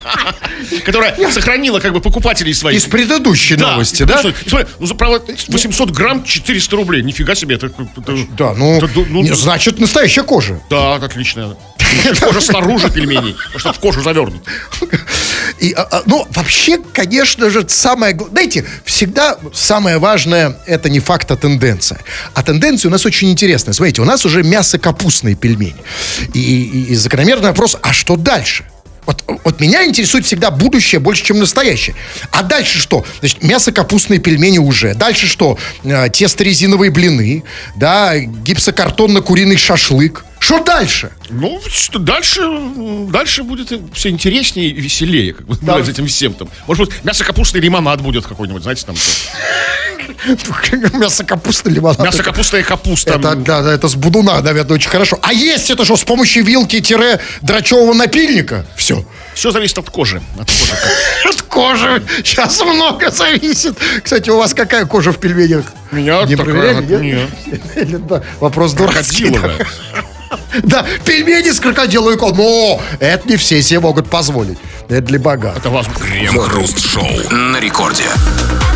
Которая сохранила как бы покупателей своих. Из предыдущей новости, да? Смотри, правда, 800 грамм 400 рублей. Нифига себе. Да, значит, настоящая кожа. Да, отлично. Кожа снаружи пельменей, чтобы в кожу завернут. Вообще, конечно же, знаете, всегда самое важное — это не факт, а тенденция. А тенденция у нас очень интересная. Смотрите, у нас уже мясо-капустные пельмени. И закономерный вопрос, а что дальше? Вот меня интересует всегда будущее больше, чем настоящее. А дальше что? Значит, мясо-капустные пельмени уже. Дальше что? Тесто-резиновые блины, да, гипсокартонно-куриный шашлык. Что дальше? Дальше будет все интереснее и веселее, как бы, с этим всем там. Может быть, мясо-капустный лимонад будет какой-нибудь, знаете, там. Мясо-капустный лимонад. Мясо-капустная капуста. Это с будуна, наверное, очень хорошо. А есть это что, с помощью вилки-драчевого напильника? Все. Все зависит от кожи. От кожи. Сейчас много зависит. Кстати, у вас какая кожа в пельменях? У меня не такая. Нет. Вопрос дурацкий. Да, пельмени с крокодиловой кожей. Но это не все себе могут позволить. Это для богатых. Это важно. Крем-хруст-шоу на рекорде.